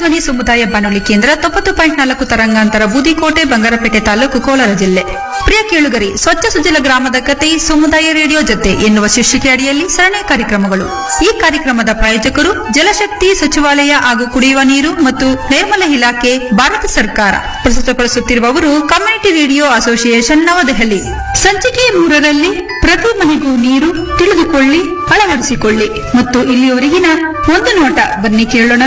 ಜನಧ್ವನಿ ಸಮುದಾಯ ಬಾನುಲಿ ಕೇಂದ್ರ 90.4 ತರಂಗಾಂತರ ಬೂದಿಕೋಟೆ ಬಂಗಾರಪೇಟೆ ತಾಲೂಕು ಕೋಲಾರ ಜಿಲ್ಲೆ. ಪ್ರಿಯ ಕೇಳುಗರಿ, ಸ್ವಚ್ಛ ಸುಜಲ ಗ್ರಾಮದ ಕತೆ ಸಮುದಾಯ ರೇಡಿಯೋ ಜೊತೆ ಎನ್ನುವ ಶೀರ್ಷಿಕೆ ಅಡಿಯಲ್ಲಿ ಸರಣಿ ಕಾರ್ಯಕ್ರಮಗಳು. ಈ ಕಾರ್ಯಕ್ರಮದ ಪ್ರಾಯೋಜಕರು ಜಲಶಕ್ತಿ ಸಚಿವಾಲಯ ಹಾಗೂ ಕುಡಿಯುವ ನೀರು ಮತ್ತು ನೈರ್ಮಲ್ಯ ಇಲಾಖೆ, ಭಾರತ ಸರ್ಕಾರ. ಪ್ರಸ್ತುತಪಡಿಸುತ್ತಿರುವವರು ಕಮ್ಯುನಿಟಿ ರೇಡಿಯೋ ಅಸೋಸಿಯೇಷನ್ ನವದೆಹಲಿ. ಸಂಚಿಕೆ 3ರಲ್ಲಿ ಪ್ರತಿ ಮನೆಗೂ ನೀರು ತಿಳಿದುಕೊಳ್ಳಿ, ಅಳವಡಿಸಿಕೊಳ್ಳಿ ಮತ್ತು ಇಲ್ಲಿಯವರೆಗಿನ ಒಂದು ನೋಟ ಬನ್ನಿ ಕೇಳೋಣ.